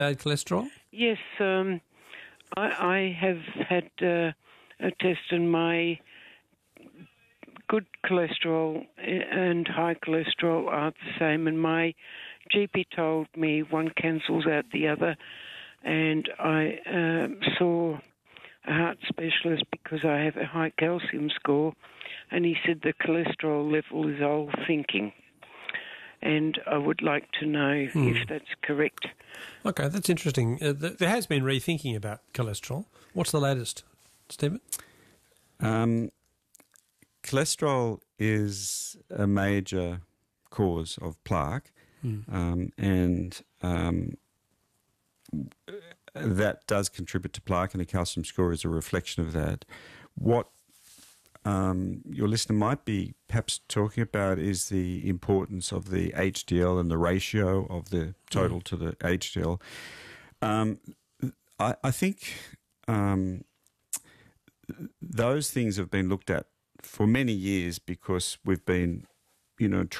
bad cholesterol? Yes, I have had a test and my good cholesterol and high cholesterol are the same, and my GP told me one cancels out the other, and I saw a heart specialist because I have a high calcium score, and he said the cholesterol level is old thinking, and I would like to know if that's correct. Okay, that's interesting. There has been rethinking about cholesterol. What's the latest, Stephen? Cholesterol is a major cause of plaque, and that does contribute to plaque, and a calcium score is a reflection of that. What your listener might be perhaps talking about is the importance of the HDL and the ratio of the total to the HDL. I think those things have been looked at for many years because we've been,